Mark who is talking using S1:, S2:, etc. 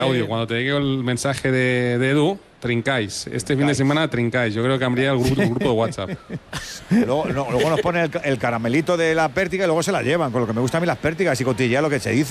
S1: Audio, cuando te llegue el mensaje de Edu, trincáis. Este fin de semana trincáis. Yo creo que habría el grupo de WhatsApp.
S2: Luego nos pone el caramelito de la pértiga y luego se la llevan. Con lo que me gusta a mí las pértigas y cotillear lo que se dice.